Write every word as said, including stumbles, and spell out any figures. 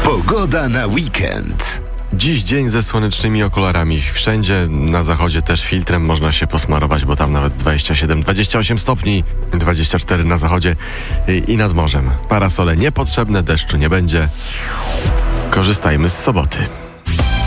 Pogoda na weekend. Dziś dzień ze słonecznymi okularami. Wszędzie na zachodzie też filtrem można się posmarować, bo tam nawet dwadzieścia siedem dwadzieścia osiem stopni, dwadzieścia cztery na zachodzie i nad morzem. Parasole niepotrzebne, deszczu nie będzie. Korzystajmy z soboty.